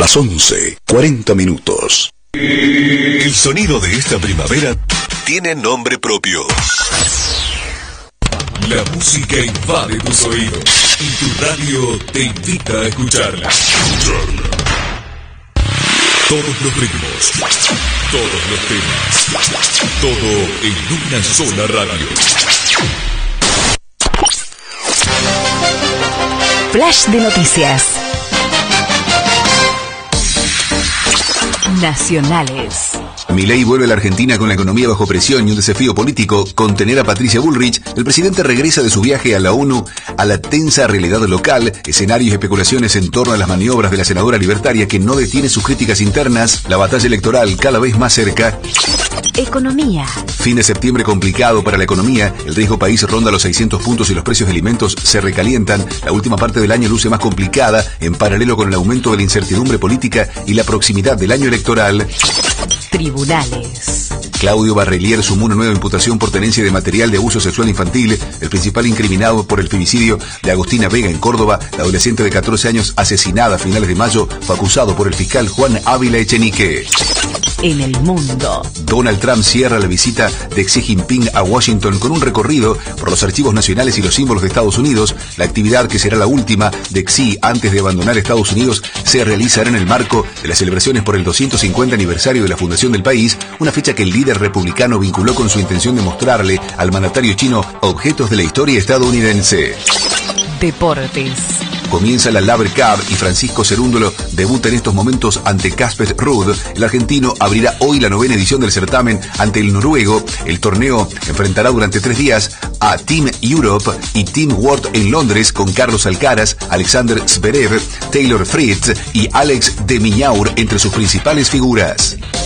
Las 11:40. El sonido de esta primavera tiene nombre propio. La música invade tus oídos y tu radio te invita a escucharla. Todos los ritmos, todos los temas, todo en una sola radio. Flash de noticias. Nacionales. Milei vuelve a la Argentina con la economía bajo presión y un desafío político, contener a Patricia Bullrich. El presidente regresa de su viaje a la ONU a la tensa realidad local, escenarios y especulaciones en torno a las maniobras de la senadora libertaria que no detiene sus críticas internas, la batalla electoral cada vez más cerca. Economía. Fin de septiembre complicado para la economía, el riesgo país ronda los 600 puntos y los precios de alimentos se recalientan. La última parte del año luce más complicada, en paralelo con el aumento de la incertidumbre política y la proximidad del año electoral. Tribunales. Claudio Barrelier sumó una nueva imputación por tenencia de material de abuso sexual infantil. El principal incriminado por el femicidio de Agostina Vega en Córdoba, la adolescente de 14 años asesinada a finales de mayo, fue acusado por el fiscal Juan Ávila Echenique. En el mundo. Donald Trump cierra la visita de Xi Jinping a Washington con un recorrido por los archivos nacionales y los símbolos de Estados Unidos. La actividad, que será la última de Xi antes de abandonar Estados Unidos, se realizará en el marco de las celebraciones por el 250 aniversario de la fundación del país, una fecha que el líder republicano vinculó con su intención de mostrarle al mandatario chino objetos de la historia estadounidense. Deportes. Comienza la Laver Cup y Francisco Cerúndolo debuta en estos momentos ante Casper Ruud. El argentino abrirá hoy la 9ª edición del certamen ante el noruego. El torneo enfrentará durante 3 días a Team Europe y Team World en Londres, con Carlos Alcaraz, Alexander Zverev, Taylor Fritz y Alex de Minaur entre sus principales figuras.